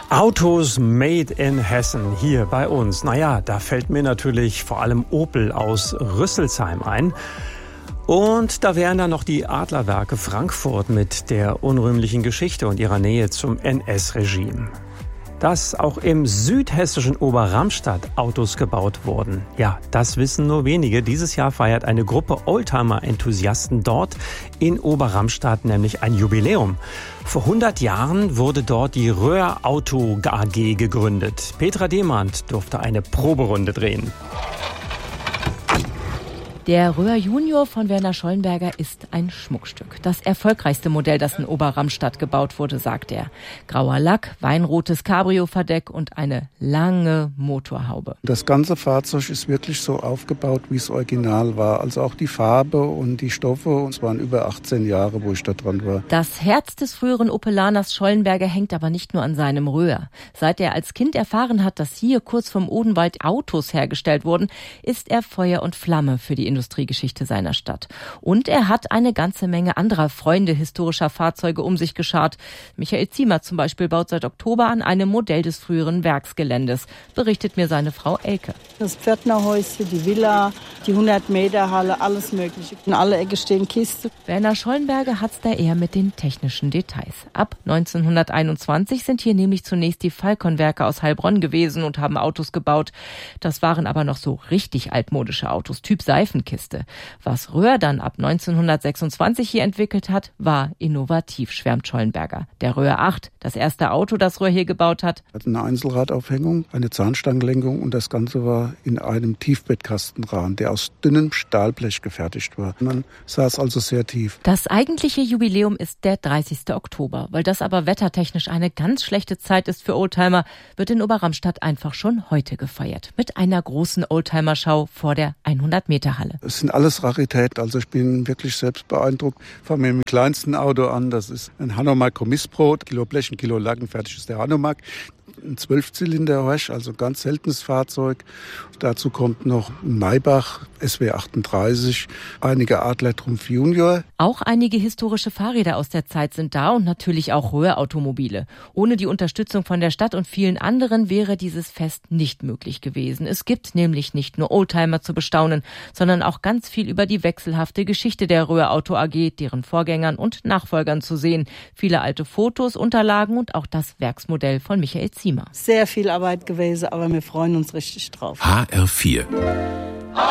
Autos made in Hessen hier bei uns. Naja, da fällt mir natürlich vor allem Opel aus Rüsselsheim ein. Und da wären dann noch die Adlerwerke Frankfurt mit der unrühmlichen Geschichte und ihrer Nähe zum NS-Regime. Dass auch im südhessischen Oberramstadt Autos gebaut wurden. Ja, das wissen nur wenige. Dieses Jahr feiert eine Gruppe Oldtimer-Enthusiasten dort in Oberramstadt nämlich ein Jubiläum. Vor 100 Jahren wurde dort die Röhr Auto AG gegründet. Petra Demand durfte eine Proberunde drehen. Der Röhr Junior von Werner Schollenberger ist ein Schmuckstück. Das erfolgreichste Modell, das in Oberramstadt gebaut wurde, sagt er. Grauer Lack, weinrotes Cabrio-Verdeck und eine lange Motorhaube. Das ganze Fahrzeug ist wirklich so aufgebaut, wie es original war. Also auch die Farbe und die Stoffe. Und es waren über 18 Jahre, wo ich da dran war. Das Herz des früheren Opelaners Schollenberger hängt aber nicht nur an seinem Röhr. Seit er als Kind erfahren hat, dass hier kurz vom Odenwald Autos hergestellt wurden, ist er Feuer und Flamme für die Industriegeschichte seiner Stadt. Und er hat eine ganze Menge anderer Freunde historischer Fahrzeuge um sich geschart. Michael Ziemer zum Beispiel baut seit Oktober an einem Modell des früheren Werksgeländes, berichtet mir seine Frau Elke. Das Pförtnerhäuschen, die Villa, die 100-Meter-Halle, alles Mögliche. In alle Ecke stehen Kisten. Werner Schollenberger hat's da eher mit den technischen Details. Ab 1921 sind hier nämlich zunächst die Falcon-Werke aus Heilbronn gewesen und haben Autos gebaut. Das waren aber noch so richtig altmodische Autos, Typ Seifenkiste. Was Röhr dann ab 1926 hier entwickelt hat, war innovativ, schwärmt Schollenberger. Der Röhr 8, das erste Auto, das Röhr hier gebaut hat. Eine Einzelradaufhängung, eine Zahnstangenlenkung und das Ganze war in einem Tiefbettkastenrahmen, der aus dünnem Stahlblech gefertigt war. Man saß also sehr tief. Das eigentliche Jubiläum ist der 30. Oktober. Weil das aber wettertechnisch eine ganz schlechte Zeit ist für Oldtimer, wird in Oberramstadt einfach schon heute gefeiert. Mit einer großen Oldtimer-Schau vor der 100-Meter-Halle. Es sind alles Raritäten, also ich bin wirklich selbst beeindruckt. Ich fange mit dem kleinsten Auto an, das ist ein Hanomag Kommissbrot, Kilo Blech, ein Kilo Lacken, fertig ist der Hanomag. Ein 12-Zylinder-Horch, also ganz seltenes Fahrzeug. Dazu kommt noch ein Maybach SW 38, einige Adler Trumpf Junior. Auch einige historische Fahrräder aus der Zeit sind da und natürlich auch Röhr-Automobile. Ohne die Unterstützung von der Stadt und vielen anderen wäre dieses Fest nicht möglich gewesen. Es gibt nämlich nicht nur Oldtimer zu bestaunen, sondern auch ganz viel über die wechselhafte Geschichte der Röhr Auto AG, deren Vorgängern und Nachfolgern zu sehen. Viele alte Fotos, Unterlagen und auch das Werksmodell von Michael Ziemer. Sehr viel Arbeit gewesen, aber wir freuen uns richtig drauf. HR4